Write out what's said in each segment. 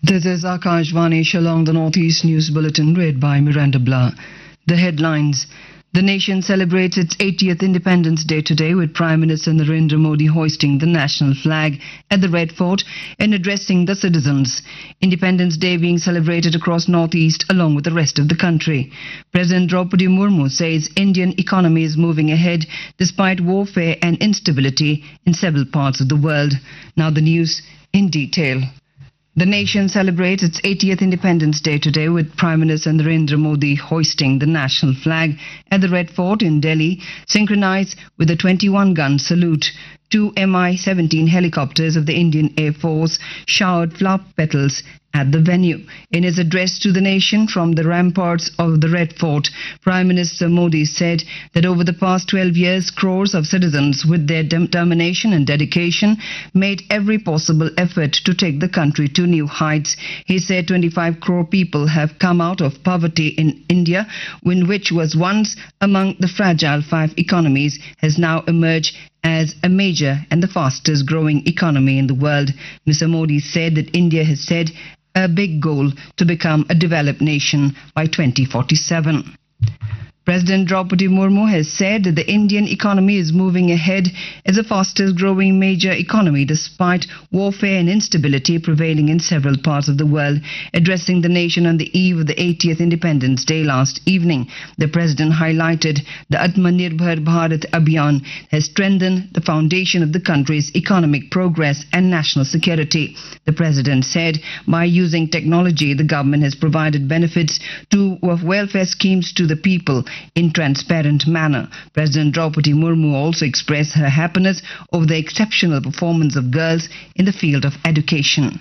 This is Akashvani Shillong, the Northeast News Bulletin, read by Miranda Blah. The headlines. The nation celebrates its 80th Independence Day today, with Prime Minister Narendra Modi hoisting the national flag at the Red Fort and addressing the citizens. Independence Day being celebrated across Northeast along with the rest of the country. President Draupadi Murmu says Indian economy is moving ahead despite warfare and instability in several parts of the world. Now the news in detail. The nation celebrates its 80th Independence Day today, with Prime Minister Narendra Modi hoisting the national flag at the Red Fort in Delhi, synchronized with a 21-gun salute. Two Mi-17 helicopters of the Indian Air Force showered flower petals at the venue. In his address to the nation from the ramparts of the Red Fort, Prime Minister Modi said that over the past 12 years, crores of citizens, with their determination and dedication, made every possible effort to take the country to new heights. He said 25 crore people have come out of poverty in India, which was once among the fragile 5 economies, has now emerged as a major and the fastest growing economy in the world. Mr. Modi said that India has set a big goal to become a developed nation by 2047. President Draupadi Murmu has said that the Indian economy is moving ahead as the fastest growing major economy despite warfare and instability prevailing in several parts of the world. Addressing the nation on the eve of the 80th Independence Day last evening, the president highlighted the Atmanirbhar Bharat Abhiyan has strengthened the foundation of the country's economic progress and national security. The president said by using technology, the government has provided benefits to welfare schemes to the people in transparent manner. President Draupadi Murmu also expressed her happiness over the exceptional performance of girls in the field of education.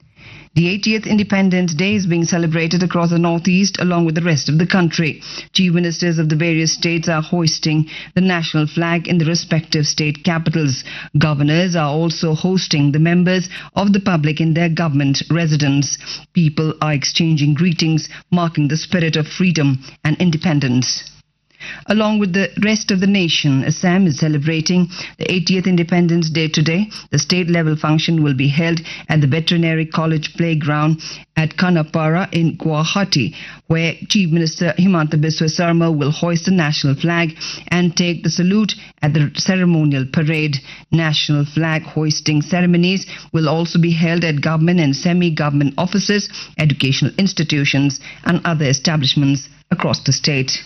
The 80th Independence Day is being celebrated across the Northeast along with the rest of the country. Chief ministers of the various states are hoisting the national flag in the respective state capitals. Governors are also hosting the members of the public in their government residence. People are exchanging greetings, marking the spirit of freedom and independence. Along with the rest of the nation, Assam is celebrating the 80th Independence Day today. The state-level function will be held at the Veterinary College Playground at Kanapara in Guwahati, where Chief Minister Himanta Biswa Sarma will hoist the national flag and take the salute at the ceremonial parade. National flag hoisting ceremonies will also be held at government and semi-government offices, educational institutions and other establishments across the state.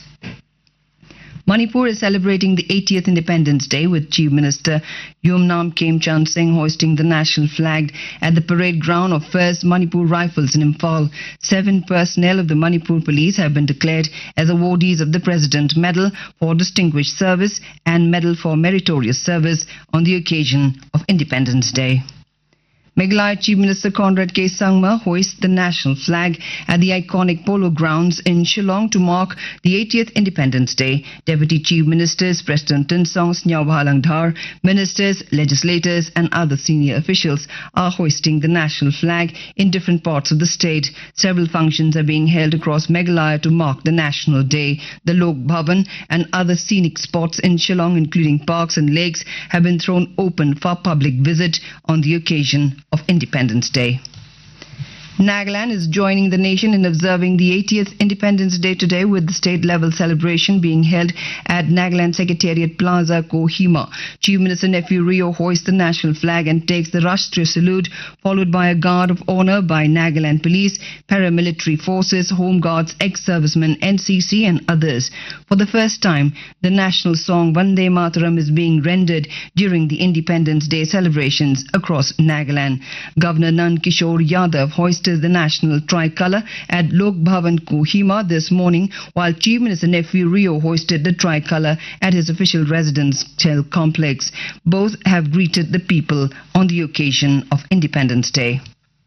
Manipur is celebrating the 80th Independence Day, with Chief Minister Yumnam Khemchand Singh hoisting the national flag at the parade ground of 1st Manipur Rifles in Imphal. 7 personnel of the Manipur Police have been declared as awardees of the President Medal for Distinguished Service and Medal for Meritorious Service on the occasion of Independence Day. Meghalaya Chief Minister Conrad K. Sangma hoists the national flag at the iconic polo grounds in Shillong to mark the 80th Independence Day. Deputy Chief Ministers Preston Tinsong, Snyao Bhalangdhar, ministers, legislators and other senior officials are hoisting the national flag in different parts of the state. Several functions are being held across Meghalaya to mark the National Day. The Lok Bhavan and other scenic spots in Shillong, including parks and lakes, have been thrown open for public visit on the occasion of Independence Day. Nagaland is joining the nation in observing the 80th Independence Day today, with the state-level celebration being held at Nagaland Secretariat Plaza, Kohima. Chief Minister Nephew Rio hoists the national flag and takes the Rashtriya salute, followed by a guard of honor by Nagaland Police, paramilitary forces, Home Guards, ex-servicemen, NCC and others. For the first time, the national song Vande Mataram is being rendered during the Independence Day celebrations across Nagaland. Governor Nand Kishore Yadav hoisted the national tricolour at Lok Bhavan Kohima this morning, while Chief Minister Nephew Rio hoisted the tricolour at his official residence complex. Both have greeted the people on the occasion of Independence Day.